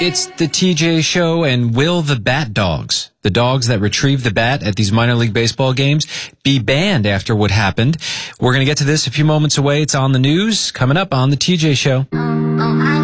It's the TJ Show, and will the bat dogs, the dogs that retrieve the bat at these minor league baseball games, be banned after what happened? We're going to get to this a few moments away. It's on the news, coming up on the TJ Show.